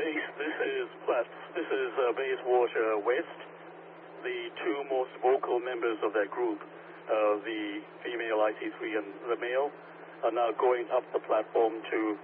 Bayswater West. The two most vocal members of that group, the female IC3 and the male, are now going up the platform to